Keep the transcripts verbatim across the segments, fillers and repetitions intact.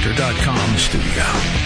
factor dot com studio.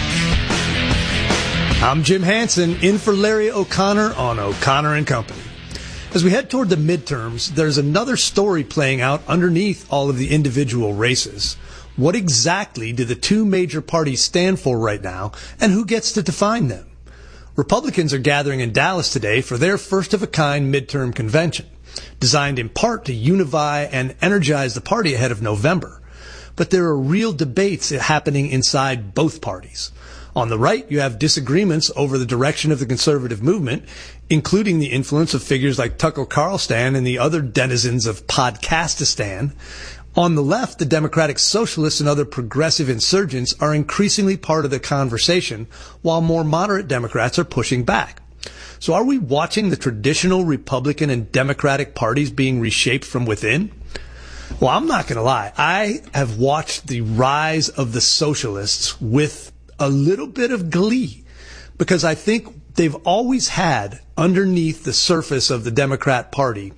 I'm Jim Hansen, in for Larry O'Connor on O'Connor and Company. As we head toward the midterms, there's another story playing out underneath all of the individual races. What exactly do the two major parties stand for right now, and who gets to define them? Republicans are gathering in Dallas today for their first-of-a-kind midterm convention, designed in part to unify and energize the party ahead of November. But there are real debates happening inside both parties. On the right, you have disagreements over the direction of the conservative movement, including the influence of figures like Tucker Carlson and the other denizens of Podcastistan. On the left, the Democratic Socialists and other progressive insurgents are increasingly part of the conversation, while more moderate Democrats are pushing back. So are we watching the traditional Republican and Democratic parties being reshaped from within? Well, I'm not going to lie. I have watched the rise of the socialists with a little bit of glee, because I think they've always had underneath the surface of the Democrat Party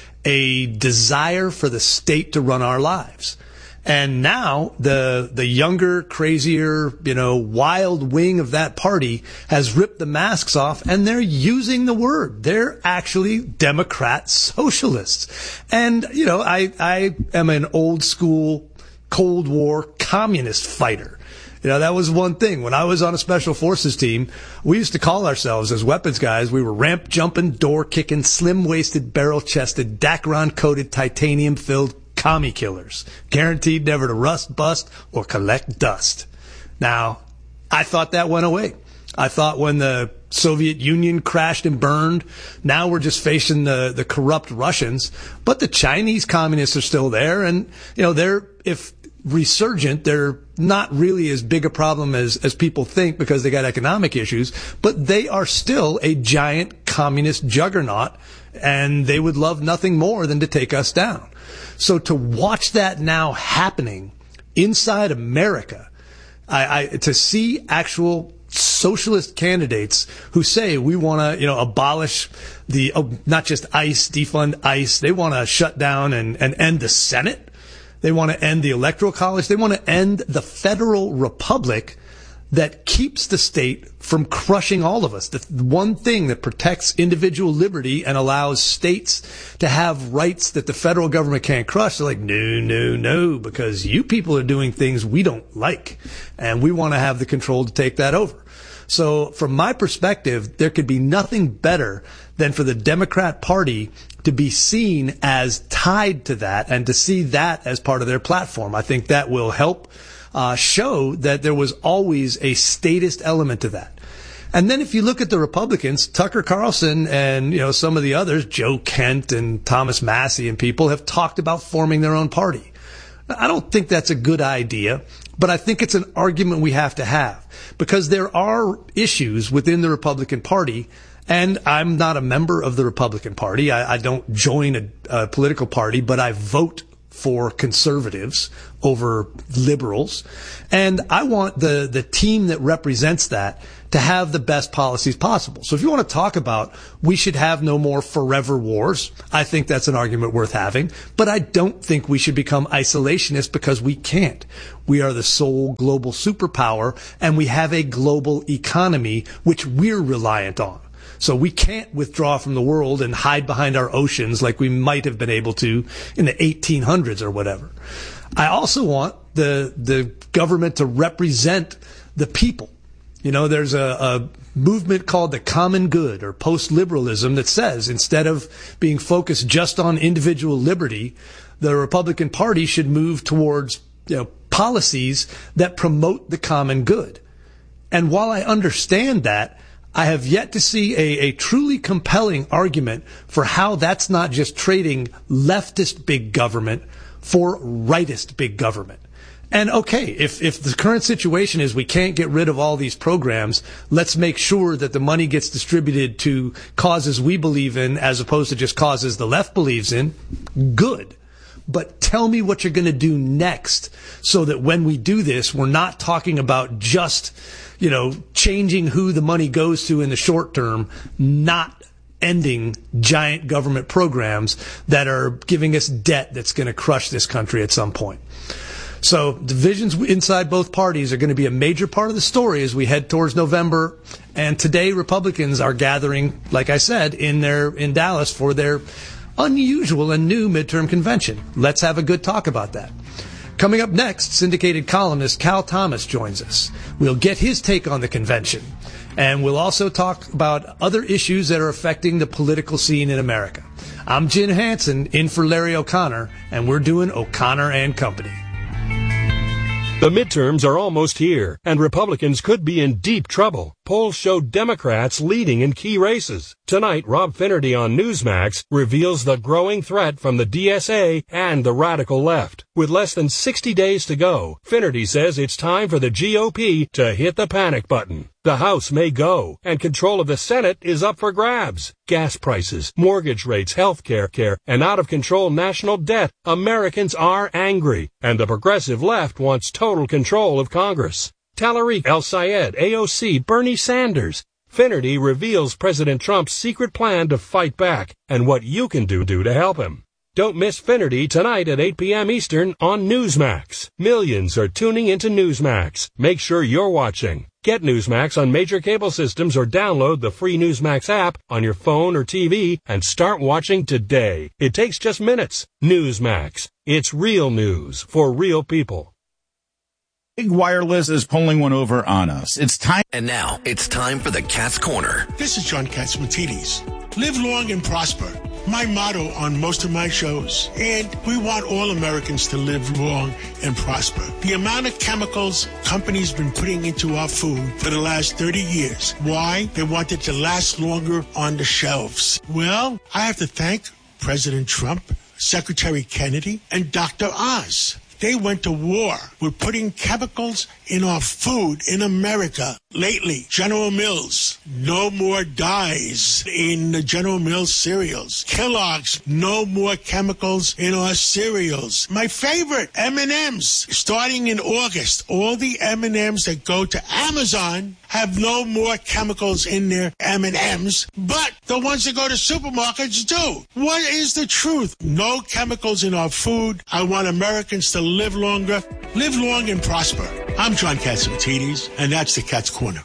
a desire for the state to run our lives. And now the the younger, crazier, you know, wild wing of that party has ripped the masks off, and they're using the word. They're actually Democrat socialists. And, you know, I, I am an old school Cold War communist fighter. You know, that was one thing. When I was on a special forces team, we used to call ourselves, as weapons guys, we were ramp jumping, door kicking, slim waisted, barrel chested, Dacron coated, titanium filled commie killers, guaranteed never to rust, bust, or collect dust. Now, I thought that went away. I thought when the Soviet Union crashed and burned, now we're just facing the, the corrupt Russians. But the Chinese communists are still there, and, you know, they're, if resurgent, they're not really as big a problem as, as people think because they got economic issues, but they are still a giant communist juggernaut, and they would love nothing more than to take us down. So to watch that now happening inside America, I, I to see actual socialist candidates who say we want to, you know, abolish the, oh, not just ICE, defund ICE, they want to shut down and, and end the Senate. They want to end the Electoral College. They want to end the federal republic that keeps the state from crushing all of us. The one thing that protects individual liberty and allows states to have rights that the federal government can't crush. They're like, no, no, no, because you people are doing things we don't like, and we want to have the control to take that over. So from my perspective, there could be nothing better than for the Democrat Party to be seen as tied to that and to see that as part of their platform. I think that will help uh, show that there was always a statist element to that. And then if you look at the Republicans, Tucker Carlson and, you know, some of the others, Joe Kent and Thomas Massie and people have talked about forming their own party. I don't think that's a good idea, but I think it's an argument we have to have, because there are issues within the Republican Party. And I'm not a member of the Republican Party. I, I don't join a, a political party, but I vote for conservatives over liberals. And I want the, the team that represents that to have the best policies possible. So if you want to talk about we should have no more forever wars, I think that's an argument worth having. But I don't think we should become isolationists, because we can't. We are the sole global superpower, and we have a global economy which we're reliant on. So we can't withdraw from the world and hide behind our oceans like we might have been able to in the eighteen hundreds or whatever. I also want the the government to represent the people. You know, there's a, a movement called the common good, or post-liberalism, that says instead of being focused just on individual liberty, the Republican Party should move towards, you know, policies that promote the common good. And while I understand that, I have yet to see a, a truly compelling argument for how that's not just trading leftist big government for rightist big government. And okay, if, if the current situation is we can't get rid of all these programs, let's make sure that the money gets distributed to causes we believe in as opposed to just causes the left believes in. Good. But tell me what you're going to do next, so that when we do this, we're not talking about just, you know, changing who the money goes to in the short term, not ending giant government programs that are giving us debt that's going to crush this country at some point. So divisions inside both parties are going to be a major part of the story as we head towards November. And today, Republicans are gathering, like I said, in their in Dallas for their unusual and new midterm convention. Let's have a good talk about that. Coming up next, syndicated columnist Cal Thomas joins us. We'll get his take on the convention. And we'll also talk about other issues that are affecting the political scene in America. I'm Jim Hansen, in for Larry O'Connor, and we're doing O'Connor and Company. The midterms are almost here, and Republicans could be in deep trouble. Polls show Democrats leading in key races. Tonight, Rob Finnerty on Newsmax reveals the growing threat from the D S A and the radical left. With less than sixty days to go, Finnerty says it's time for the G O P to hit the panic button. The House may go, and control of the Senate is up for grabs. Gas prices, mortgage rates, health care, care, and out-of-control national debt. Americans are angry, and the progressive left wants total control of Congress. Tariq El-Sayed, A O C, Bernie Sanders. Finnerty reveals President Trump's secret plan to fight back, and what you can do, do to help him. Don't miss Finnerty tonight at eight p.m. Eastern on Newsmax. Millions are tuning into Newsmax. Make sure you're watching. Get Newsmax on major cable systems or download the free Newsmax app on your phone or T V and start watching today. It takes just minutes. Newsmax. It's real news for real people. Big Wireless is pulling one over on us. It's time. And now it's time for the Cat's Corner. This is John Catsimatidis. Live long and prosper. My motto on most of my shows. And we want all Americans to live long and prosper. The amount of chemicals companies been putting into our food for the last thirty years. Why? They want it to last longer on the shelves. Well, I have to thank President Trump, Secretary Kennedy, and Doctor Oz. They went to war with putting chemicals in our food in America. Lately, General Mills, no more dyes in the General Mills cereals. Kellogg's, no more chemicals in our cereals. My favorite, M and M's. Starting in August, all the M and M's that go to Amazon have no more chemicals in their M and M's, but the ones that go to supermarkets do. What is the truth? No chemicals in our food. I want Americans to live longer, live long and prosper. I'm John Catsimatidis, and that's the Cat's Corner.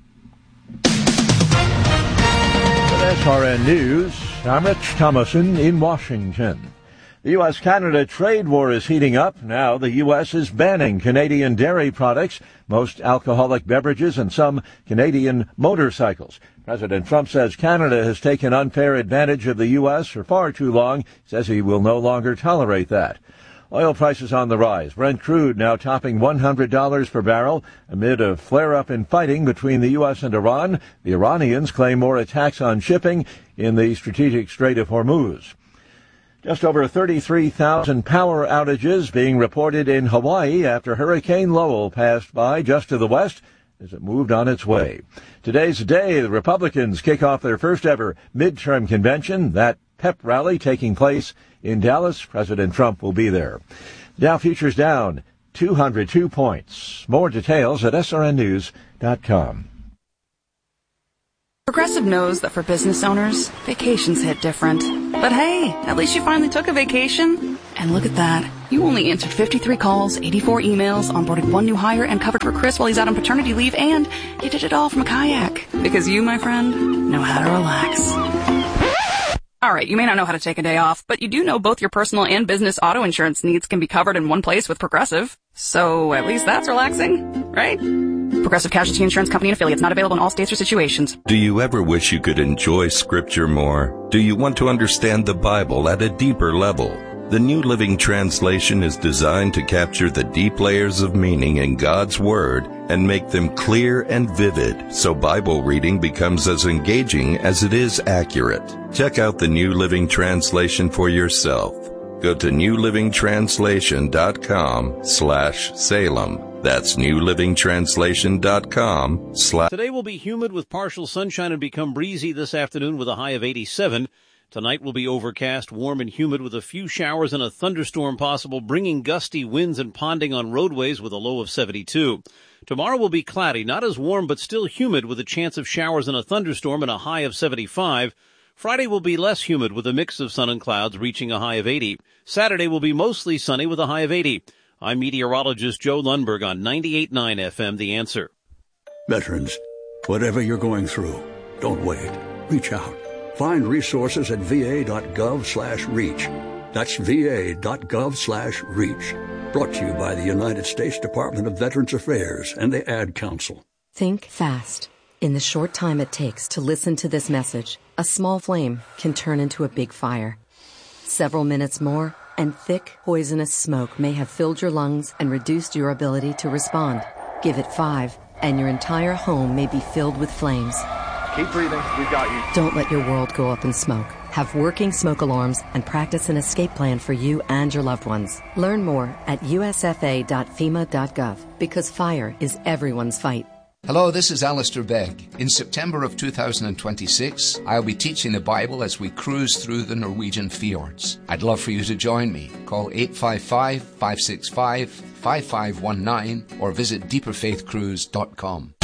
With S R N News, I'm Rich Thomason in Washington. The U S Canada trade war is heating up. Now the U S is banning Canadian dairy products, most alcoholic beverages, and some Canadian motorcycles. President Trump says Canada has taken unfair advantage of the U S for far too long. He says he will no longer tolerate that. Oil prices on the rise. Brent crude now topping one hundred dollars per barrel amid a flare-up in fighting between the U S and Iran. The Iranians claim more attacks on shipping in the strategic Strait of Hormuz. Just over thirty-three thousand power outages being reported in Hawaii after Hurricane Lowell passed by just to the west as it moved on its way. Today's the day the Republicans kick off their first ever midterm convention. That pep rally taking place in Dallas. President Trump will be there. Dow futures down two hundred two points. More details at S R N news dot com. Progressive knows that for business owners, vacations hit different. But hey, at least you finally took a vacation. And look at that. You only answered fifty-three calls, eighty-four emails, onboarded one new hire, and covered for Chris while he's out on paternity leave, and you did it all from a kayak. Because you, my friend, know how to relax. Alright, you may not know how to take a day off, but you do know both your personal and business auto insurance needs can be covered in one place with Progressive. So at least that's relaxing, right? Progressive Casualty Insurance Company and affiliates, not available in all states or situations. Do you ever wish you could enjoy Scripture more? Do you want to understand the Bible at a deeper level? The New Living Translation is designed to capture the deep layers of meaning in God's Word and make them clear and vivid, so Bible reading becomes as engaging as it is accurate. Check out the New Living Translation for yourself. Go to new living translation dot com slash Salem. That's new living translation dot com slash. Today will be humid with partial sunshine and become breezy this afternoon with a high of eighty-seven. Tonight will be overcast, warm and humid with a few showers and a thunderstorm possible, bringing gusty winds and ponding on roadways with a low of seventy-two. Tomorrow will be cloudy, not as warm but still humid with a chance of showers and a thunderstorm and a high of seventy-five. Friday will be less humid with a mix of sun and clouds reaching a high of eighty. Saturday will be mostly sunny with a high of eighty. I'm meteorologist Joe Lundberg on ninety-eight point nine F M, The Answer. Veterans, whatever you're going through, don't wait. Reach out. Find resources at va.gov slash reach. That's va.gov slash reach. Brought to you by the United States Department of Veterans Affairs and the Ad Council. Think fast. In the short time it takes to listen to this message, a small flame can turn into a big fire. Several minutes more, and thick, poisonous smoke may have filled your lungs and reduced your ability to respond. Give it five, and your entire home may be filled with flames. Keep breathing. We've got you. Don't let your world go up in smoke. Have working smoke alarms and practice an escape plan for you and your loved ones. Learn more at u s f a dot fema dot gov, because fire is everyone's fight. Hello, this is Alistair Begg. In September of two thousand twenty-six, I'll be teaching the Bible as we cruise through the Norwegian fjords. I'd love for you to join me. Call eight five five, five six five, five five one nine or visit deeper faith cruise dot com.